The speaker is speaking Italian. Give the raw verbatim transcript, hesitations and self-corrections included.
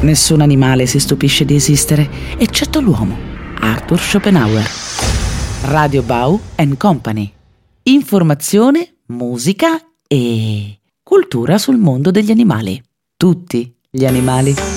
Nessun animale si stupisce di esistere, eccetto l'uomo. Arthur Schopenhauer. Radio Bau and Company. Informazione, musica e cultura sul mondo degli animali. Tutti gli animali.